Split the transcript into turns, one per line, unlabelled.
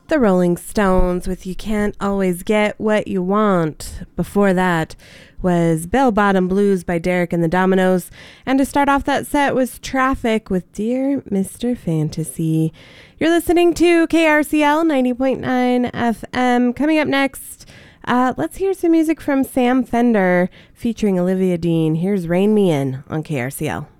The Rolling Stones with You Can't Always Get What You Want. Before that was Bell Bottom Blues by Derek and the Dominoes. And to start off that set was Traffic with Dear Mr. Fantasy. You're listening to KRCL 90.9 FM. Coming up next, let's hear some music from Sam Fender featuring Olivia Dean. Here's Rain Me In on KRCL.